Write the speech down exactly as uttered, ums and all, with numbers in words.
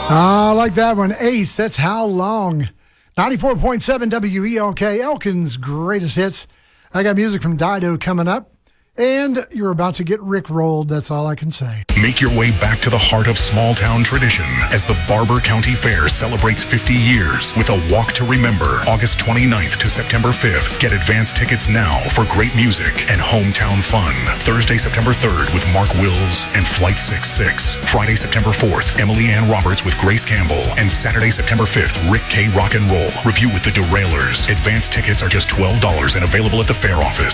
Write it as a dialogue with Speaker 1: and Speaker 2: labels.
Speaker 1: I like that one. Ace, that's How Long. ninety-four point seven W E L K, Elkin's greatest hits. I got music from Dido coming up. And you're about to get rickrolled, that's all I can say.
Speaker 2: Make your way back to the heart of small-town tradition as the Barber County Fair celebrates fifty years with a Walk to Remember, August twenty-ninth to September fifth. Get advance tickets now for great music and hometown fun. Thursday, September third with Mark Wills and Flight sixty-six. Friday, September fourth, Emily Ann Roberts with Grace Campbell. And Saturday, September fifth, Rick K. Rock and Roll. Review with the Derailers. Advance tickets are just twelve dollars and available at the fair office.